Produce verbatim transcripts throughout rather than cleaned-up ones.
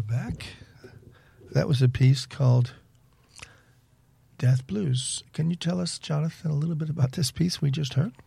back. That was a piece called Death Blues. Can you tell us, Jonathan, a little bit about this piece we just heard?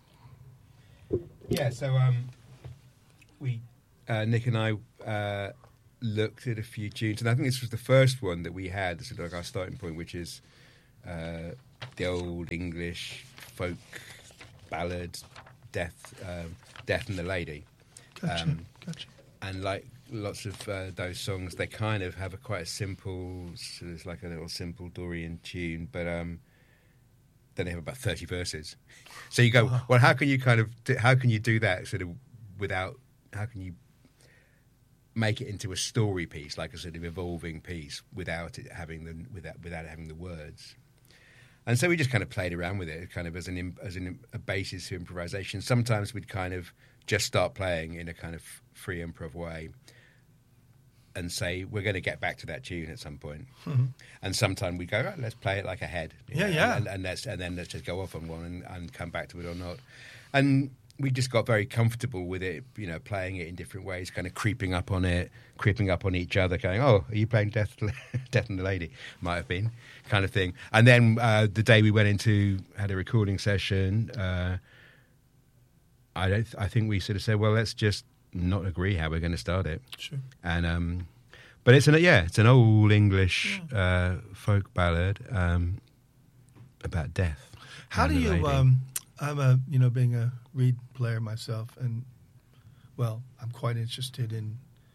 Yeah, so um, we, uh, Nick and I uh, looked at a few tunes, and I think this was the first one that we had, sort of like our starting point, which is uh, the old English folk ballad, Death, um, Death and the Lady. Gotcha, Um, gotcha. And like lots of uh, those songs, they kind of have a quite a simple, so it's like a little simple Dorian tune, but um, then they have about thirty verses. So you go, Wow. well, how can you kind of, do, how can you do that sort of without, how can you make it into a story piece, like a sort of evolving piece, without it having the without without having the words? And so we just kind of played around with it, kind of as an im- as an, a basis for improvisation. Sometimes we'd kind of just start playing in a kind of free improv way and say, we're going to get back to that tune at some point. Mm-hmm. And sometimes we go, oh, let's play it like a head. you Yeah, know, yeah. And, and, let's, and then let's just go off on one and, and come back to it or not. And we just got very comfortable with it, you know, playing it in different ways, kind of creeping up on it, creeping up on each other, going, oh, are you playing Death, Death and the Lady? Might have been, kind of thing. And then uh, the day we went into, had a recording session, uh, I don't. I think we sort of said, well, let's just not agree how we're going to start it. Sure. And um, but it's an yeah, it's an old English uh, folk ballad um, about death. How and do the you? lady. Um, I'm a you know being a reed player myself, and well, I'm quite interested in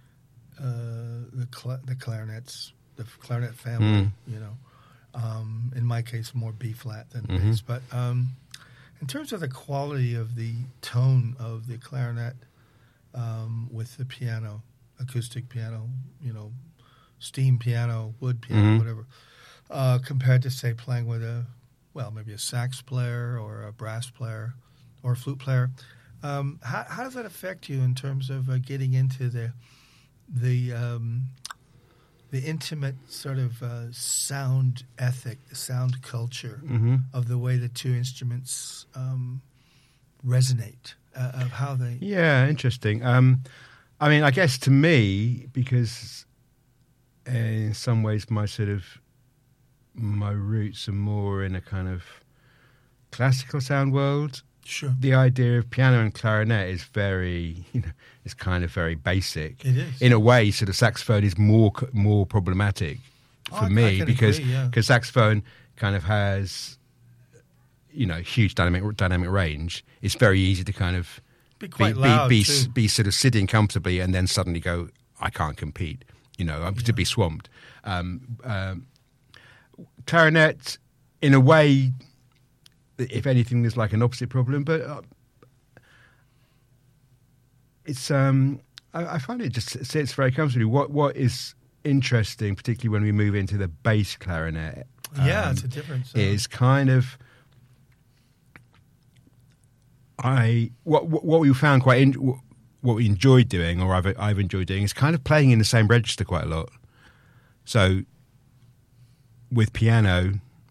uh, the cl- the clarinets, the clarinet family. Mm. You know, um, in my case, more B flat than Mhm. bass. But um, in terms of the quality of the tone of the clarinet um, with the piano, acoustic piano, you know, steam piano, wood piano, Mhm. whatever, uh, compared to say playing with a well, maybe a sax player or a brass player or a flute player. Um, how, how does that affect you in terms of uh, getting into the the um, the intimate sort of uh, sound ethic, sound culture Mhm. of the way the two instruments um, resonate, uh, of how they... Yeah, interesting. Um, I mean, I guess to me, because in some ways my sort of my roots are more in a kind of classical sound world. Sure. The idea of piano and clarinet is very, you know, it's kind of very basic. It is. In a way, sort of saxophone is more more problematic Oh, for I- I me can because agree, yeah. because saxophone kind of has, you know, huge dynamic dynamic range. It's very easy to kind of Be quite be, loud, be, too. be, be sort of sitting comfortably and then suddenly go, I can't compete. You know, I'm to be swamped. Um, um, clarinet, in a way, if anything, there's like an opposite problem, but uh, it's um, I, I find it just sits very comfortably. What what is interesting, particularly when we move into the bass clarinet, Yeah, um, it's a different sound. is kind of I what what what we found quite in, what we enjoyed doing, or I've I've enjoyed doing, is kind of playing in the same register quite a lot. So with piano,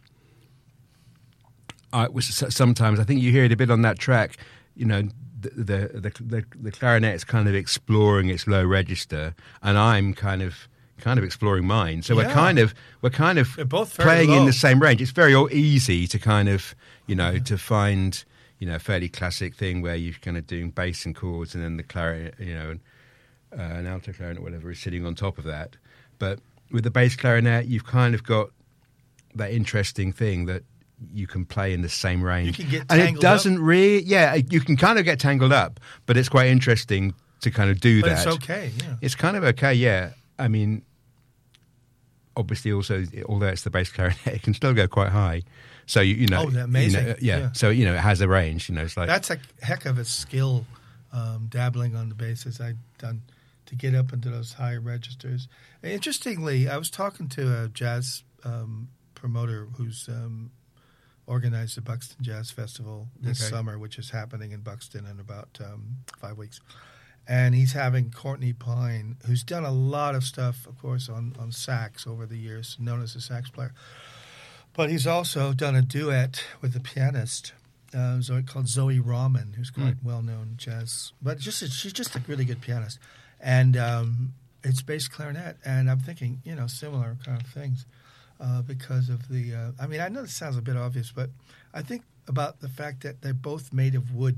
I was sometimes I think you hear it a bit on that track. You know, the the the, the, the clarinet is kind of exploring its low register, and I'm kind of kind of exploring mine. So Yeah. we're kind of we're kind of They're both very playing in low. the same range. It's very o- easy to kind of you know to find you know a fairly classic thing where you're kind of doing bass and chords, and then the clarinet, you know, uh, an alto clarinet, whatever, is sitting on top of that. But with the bass clarinet, you've kind of got that interesting thing that you can play in the same range. You can get and it tangled doesn't up. really, yeah, you can kind of get tangled up, but it's quite interesting to kind of do But that. it's okay, yeah. It's kind of okay, yeah. I mean, obviously, also, although it's the bass clarinet, it can still go quite high. So you, you know, Oh, amazing. You know, yeah. Yeah. So you know, it has a range. You know, it's like That's a heck of a skill, um, dabbling on the bass as I've done to get up into those high registers. Interestingly, I was talking to a jazz um, promoter who's um, organized the Buxton Jazz Festival this Okay. summer, which is happening in Buxton in about um, five weeks. And he's having Courtney Pine, who's done a lot of stuff, of course, on, on sax over the years, known as a sax player. But he's also done a duet with a pianist uh, Zoe, called Zoe Rahman, who's quite well-known jazz. But just she's just a really good pianist. And um, it's bass clarinet, and I'm thinking, you know, similar kind of things uh, because of the. Uh, I mean, I know this sounds a bit obvious, but I think about the fact that they're both made of wood.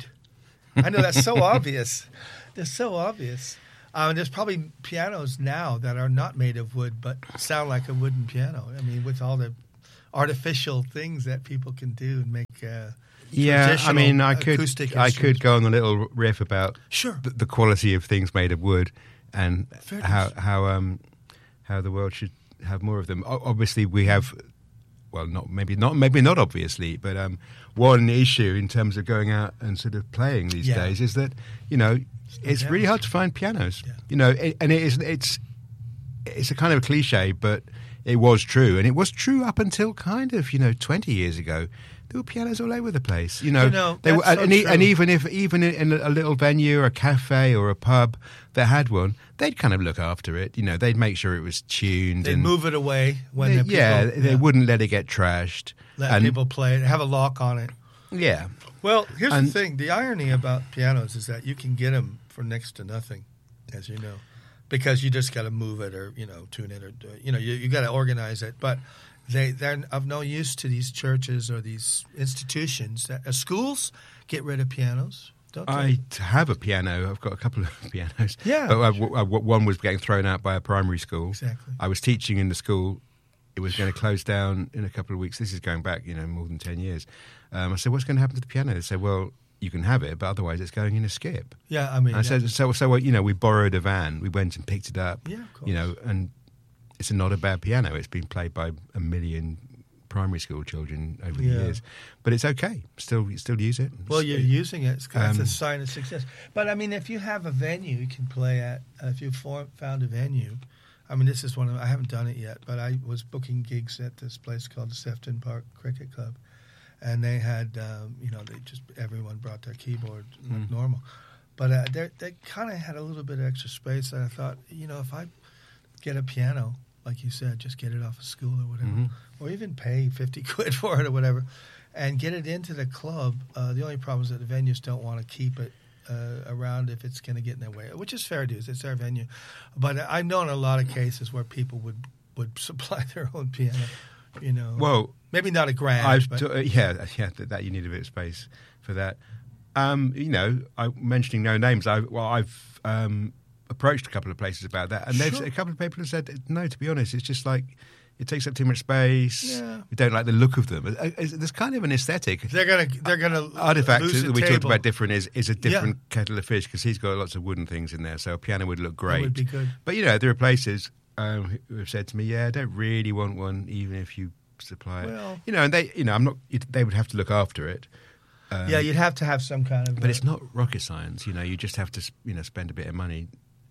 I know that's so obvious. They're so obvious. Um, there's probably pianos now that are not made of wood, but sound like a wooden piano. I mean, with all the artificial things that people can do and make. Uh, Yeah, I mean, I could I could go on a little riff about sure. the, the quality of things made of wood and Fair how enough. how um how the world should have more of them. O- obviously, we have, well, not maybe not maybe not obviously, but um, one issue in terms of going out and sort of playing these Yeah. days is that you know it's pianos. really hard to find pianos. Yeah. You know, it, and it is it's it's a kind of a cliche, but it was true, and it was true up until kind of you know twenty years ago. There were pianos all over the place, you know. You know, they were, that's so and, e- true. and even if even in a little venue or a cafe or a pub that had one, they'd kind of look after it. You know, they'd make sure it was tuned. They and move it away when they, the people, yeah, they wouldn't let it get trashed. let and, people play it, have a lock on it. Yeah, Well, here's And- the thing. The irony about pianos is that you can get them for next to nothing, as you know, because you just got to move it or, you know, tune it or, do it. You know, you, you got to organize it. But they, they're of no use to these churches or these institutions. That, uh, schools get rid of pianos, don't they? I have a piano. I've got a couple of pianos. Yeah. But I- I- one was getting thrown out by a primary school. Exactly. I was teaching in the school. It was going to close down in a couple of weeks. This is going back, you know, more than ten years. Um, I said, "What's going to happen to the piano?" They said, "Well, you can have it, but otherwise it's going in a skip." Yeah, I mean, And I said, that- "So, so you know, we borrowed a van. We went and picked it up. Yeah, of course. You know, and it's not a bad piano. It's been played by a million primary school children over Yeah. the years, but it's okay. Still, still use it. well, you're using it. It's, it's Um, a sign of success. But, I mean, if you have a venue you can play at, uh, if you form, found a venue, I mean, this is one of, I haven't done it yet, but I was booking gigs at this place called the Sefton Park Cricket Club. And they had, um, you know, they just, everyone brought their keyboard like Mm. normal. But uh, they they kind of had a little bit of extra space. And I thought, you know, if I get a piano, like you said, just get it off of school or whatever, Mhm. or even pay fifty quid for it or whatever, and get it into the club. Uh, the only problem is that the venues don't want to keep it uh, around if it's going to get in their way, which is fair dues. It's their venue. But I've known a lot of cases where people would, would supply their own piano, you know. Well, maybe not a grand, I've but t- uh, yeah, yeah. That, that you need a bit of space for that. Um, you know, I mentioning no names. I well, I've um, approached a couple of places about that, and there's Sure. a couple of people have said no. To be honest, it's just like it takes up too much space. Yeah. We don't like the look of them. Uh, it's- There's kind of an aesthetic. they're gonna they're gonna Artifact lose that a we table. talked about different is, is a different Yeah. kettle of fish because he's got lots of wooden things in there, so a piano would look That great. would be good. But you know, there are places um, who have said to me, "Yeah, I don't really want one, even if you supply it." Well- you know, and they, you know, I'm not. It, they would have to look after it. Um, Yeah, you'd have to have some kind of. but uh, it's not rocket science. You know, you just have to, you know, spend a bit of money.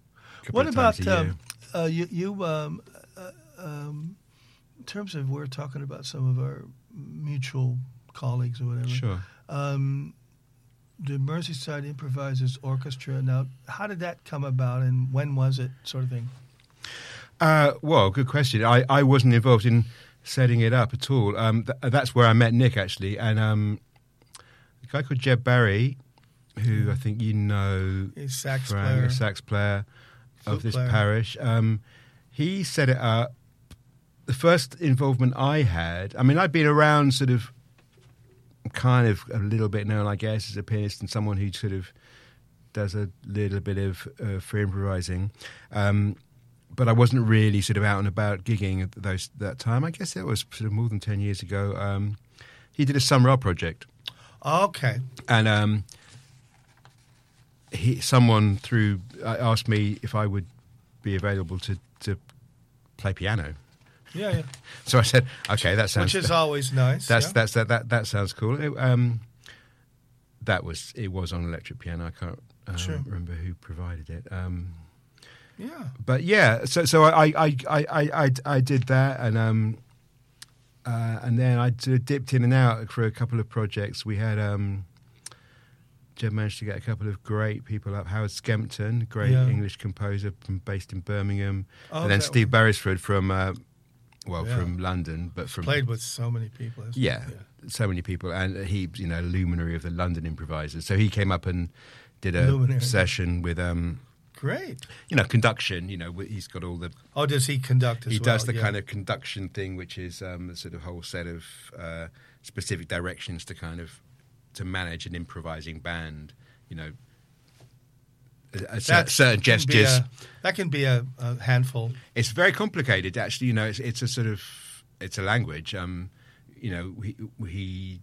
A couple What of about times a year. um, uh, you? You um, uh, um, in terms of we're talking about some of our mutual colleagues or whatever. Sure. Um, the Merseyside Improvisers Orchestra. Now, how did that come about, and when was it, sort of thing? Uh, well, good question. I, I wasn't involved in setting it up at all. Um, th- that's where I met Nick, actually. And um, a guy called Jeb Barry, who I think you know, He's sax Frank, player. a sax player Flute of this player. parish. Um, he set it up. The first involvement I had, I mean, I'd been around sort of kind of a little bit known, I guess, as a pianist and someone who sort of does a little bit of uh, free improvising. Um, but I wasn't really sort of out and about gigging at those that time. I guess that was sort of more than ten years ago. Um, he did a Summer Art project. Okay. And um, he, someone through uh, asked me if I would be available to, to play piano. Yeah, yeah. So I said, "Okay, that sounds." Which is always nice. that's yeah. that's that, that that sounds cool. It, um, that was it was on electric piano. I can't um, Sure. remember who provided it. Um, Yeah. but yeah, so so I I, I, I, I, I did that, and um, uh, and then I d- dipped in and out for a couple of projects. We had um, Jeb managed to get a couple of great people up. Howard Skempton, great Yeah. English composer from, based in Birmingham, Oh, and then that Steve Beresford from uh, well Yeah. from London, but from Played with so many people. hasn't he? yeah, so many people, and he, you know, luminary of the London improvisers. So he came up and did a Luminary. session with um, great. You know, conduction. You know, he's got all the. Oh, does he conduct as He well? does the Yeah. kind of conduction thing, which is um, the sort of whole set of uh, specific directions to kind of to manage an improvising band. You know, a, a cer- That certain can be gestures. a- that can be a, a handful. It's very complicated, actually. You know, it's, it's a sort of it's a language. Um, you know, he, he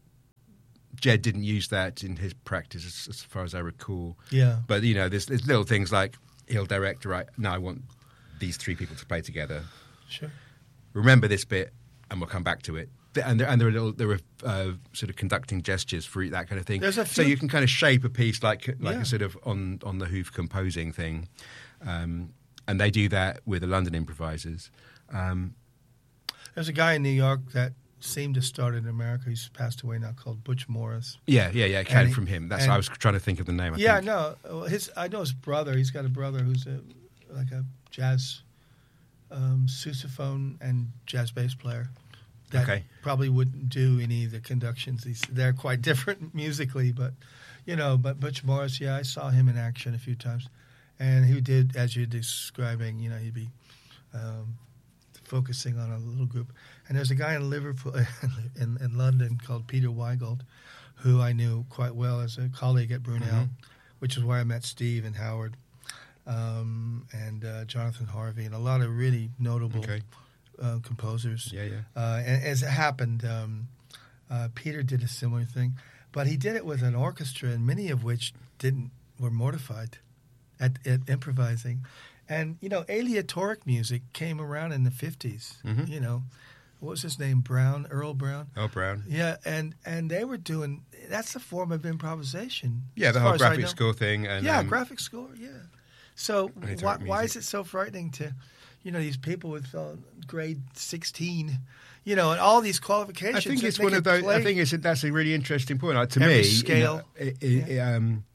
Jed didn't use that in his practice, as, as far as I recall. Yeah. But you know, there's, there's little things like he'll direct. Right now, I want these three people to play together. Sure. Remember this bit, and we'll come back to it. And there, and there are little, there are uh, sort of conducting gestures for that kind of thing. There's a so few- you can kind of shape a piece like like Yeah. a sort of on on the hoof composing thing, um, and they do that with the London improvisers. Um, There's a guy in New York that seemed to start in America. He's passed away now, called Butch Morris. yeah, yeah, yeah. It came And he- from him. That's and- I was trying to think of the name. I yeah, think. no, well, his I know his brother. He's got a brother who's a like a jazz um, sousaphone and jazz bass player. That Okay. probably wouldn't do any of the conductions. These they're quite different musically, but you know. But Butch Morris, yeah, I saw him in action a few times, and he did, as you're describing. You know, he'd be um, focusing on a little group. And there's a guy in Liverpool, in, in London, called Peter Weigold, who I knew quite well as a colleague at Brunel, Mhm. which is where I met Steve and Howard, um, and uh, Jonathan Harvey, and a lot of really notable Okay. uh, composers. Yeah, yeah. Uh, and as it happened, um, uh, Peter did a similar thing, but he did it with an orchestra, and many of which didn't were mortified at, at improvising. And you know, aleatoric music came around in the fifties. Mhm. You know, what was his name? Brown, Earl Brown. Oh, Brown. Yeah, and and they were doing that's a form of improvisation. Yeah, the as whole far as I graphic know. score thing. And, Yeah, um, graphic score. Yeah. So Aleatoric why, why music. is it so frightening to, you know, these people with uh, grade sixteen, you know, and all these qualifications? I think that it's make one it of those. I play- think it's that's a really interesting point. Like, to Every me, you scale. know, it, it, it, um,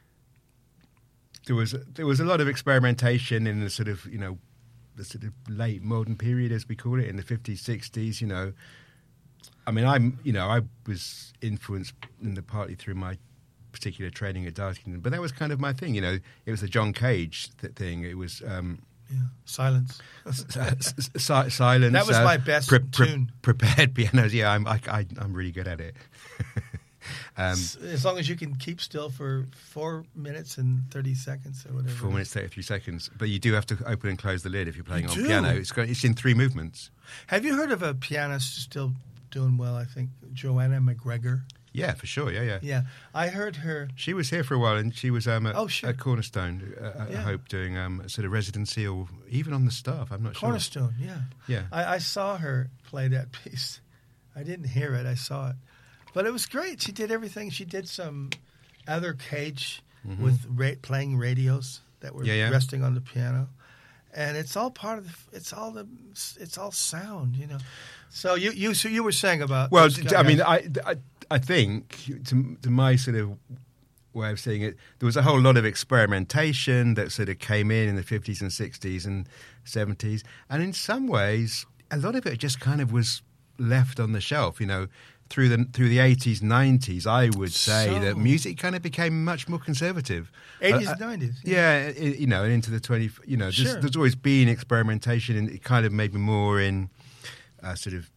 there was there was a lot of experimentation in the sort of you know the sort of late modern period, as we call it, in the fifties, sixties. You know, I mean, I'm you know I was influenced in the partly through my particular training at Dartington, but that was kind of my thing. You know, it was the John Cage th- thing. It was. Um, yeah, silence. S- s- s- silence. That was uh, my best tune. Prepared pianos. Yeah, I'm I, I, I'm really good at it. um, S- as long as you can keep still for four minutes and thirty seconds or whatever. four minutes thirty-three seconds. But you do have to open and close the lid if you're playing You on do? piano. It's got, it's in three movements. Have you heard of a pianist still doing well? I think Joanna McGregor. Yeah, for sure. Yeah, yeah. Yeah, I heard her. She was here for a while, and she was um, at, Oh, sure. at Cornerstone. Uh, I Yeah. hope doing um, a sort of residency or even on the staff. I'm not sure. Cornerstone, yeah. Yeah. I, I saw her play that piece. I didn't hear it, I saw it. But it was great. She did everything. She did some other Cage with ra- playing radios that were Mm-hmm. Yeah, yeah. resting on the piano. And it's all part of the, it's all the, it's all sound, you know. So you, you, so you were saying about. Well, this d- guy- I mean, I, I, I think, to, to my sort of way of seeing it, there was a whole lot of experimentation that sort of came in in the fifties and sixties and seventies. And in some ways, a lot of it just kind of was left on the shelf, you know. Through the through the eighties, nineties, I would say So- that music kind of became much more conservative. eighties, Uh, uh, nineties. Yeah, i you know, and into the twenty. You know, there's, Sure. there's always been experimentation, and it kind of made me more in uh, sort of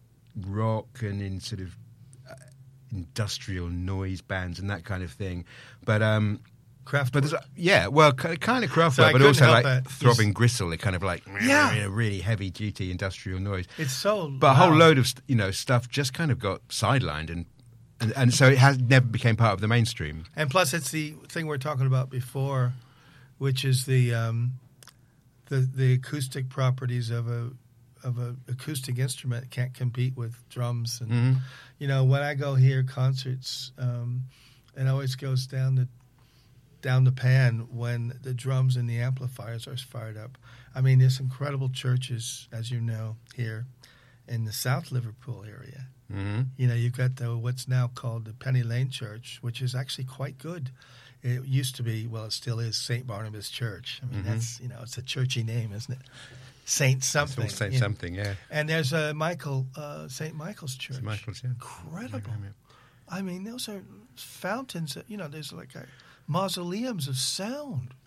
rock and in sort of uh, industrial noise bands and that kind of thing. But um, Kraftwerk. but there's a- yeah, well, ki- kind of Kraftwerk, So I but couldn't also help like it. throbbing gristle. It kind of like Yeah. really heavy duty industrial noise. It's so. But a whole loud. load of st- you know stuff just kind of got sidelined, and and, and so it has never became part of the mainstream. And plus, it's the thing we we're talking about before, which is the um, the the acoustic properties of a of a acoustic instrument can't compete with drums. And Mhm. you know, when I go hear concerts, um, it always goes down the down the pan when the drums and the amplifiers are fired up. I mean, there's incredible churches, as you know, here in the South Liverpool area. hmm You know, you've got the what's now called the Penny Lane Church, which is actually quite good. It used to be, well, it still is Saint Barnabas Church. I mean, Mhm. that's, you know, it's a churchy name, isn't it? Saint It's something. all saying you know. something, yeah. And there's a Michael, uh, Saint Michael's Church. Saint Michael's, yeah. Incredible. I mean, those are fountains. That, you know, there's like a, mausoleums of sound.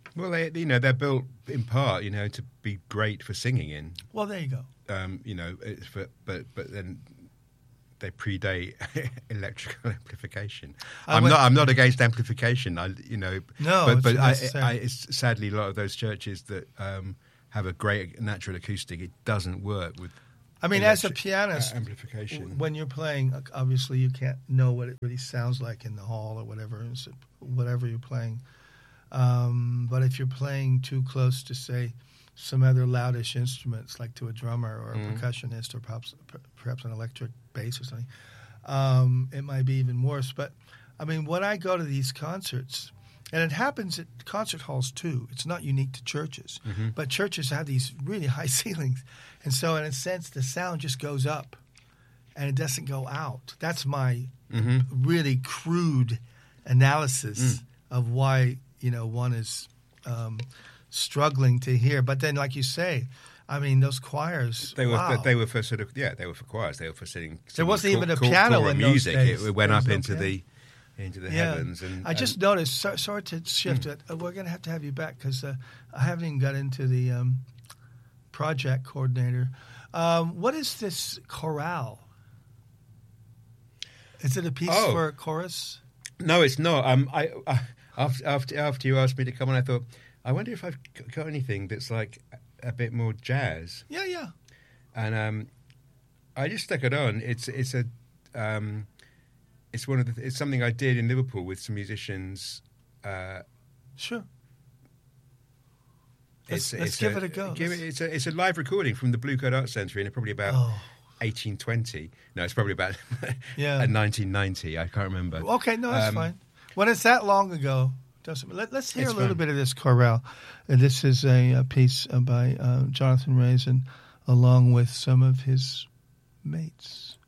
Well, they, you know, they're built in part, you know, to be great for singing in. Well, there you go. Um, you know, it's for, but but then they predate electrical amplification. I I'm went- not I'm not against amplification. I you know, No, but it's but I, necessary. I, it's sadly a lot of those churches that um, have a great natural acoustic, it doesn't work with. I mean, as a electric, pianist, uh, amplification. when you're playing, obviously you can't know what it really sounds like in the hall or whatever, whatever you're playing. Um, but if you're playing too close to, say, some other loudish instruments, like to a drummer or a Mhm. percussionist or perhaps perhaps an electric bass or something, um, it might be even worse. But I mean, when I go to these concerts, and it happens at concert halls too. It's not unique to churches, Mhm. but churches have these really high ceilings, and so in a sense, the sound just goes up, and it doesn't go out. That's my Mhm. really crude analysis Mm. of why you know one is um, struggling to hear. But then, like you say, I mean, those choirs. They were wow. they were for sort of yeah they were for choirs. They were for sitting. There singing wasn't chor- even a chor- piano choral in those music. days. It went There up was no into piano. the into the Yeah. heavens. And I just and, noticed. So, sorry to shift it. Uh, we're going to have to have you back because uh, I haven't even got into the um, project coordinator. Um, what is this chorale? Is it a piece Oh. for a chorus? no, it's not. Um, I, I after after after you asked me to come on, I thought I wonder if I've got anything that's like a bit more jazz. Yeah, yeah. And um, I just stuck it on. It's it's a um, it's one of the it's something I did in Liverpool with some musicians. Uh, Sure. Let's- it's, let's it's give it a go. Give it, Let's- it's a it's a live recording from the Blue Coat Arts Centre in probably about Oh, eighteen twenty. No, it's probably about yeah. nineteen ninety. I can't remember. Okay, no, that's Um, fine. When it's that long ago, doesn't let, let's hear It's a little fine. bit of this chorale. Uh, this is a, a piece uh, by uh, Jonathan Raisin, along with some of his mates.